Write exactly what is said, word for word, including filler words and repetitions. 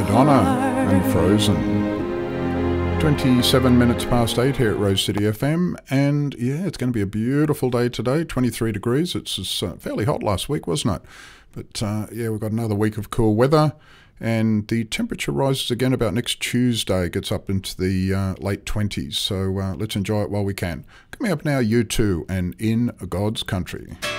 Madonna and Frozen. twenty-seven minutes past eight here at Rose City F M, and yeah, it's going to be a beautiful day today, twenty-three degrees. It's uh, fairly hot last week, wasn't it? But uh, yeah, we've got another week of cool weather, and the temperature rises again about next Tuesday, gets up into the uh, late twenties, so uh, let's enjoy it while we can. Coming up now, U two and In God's Country.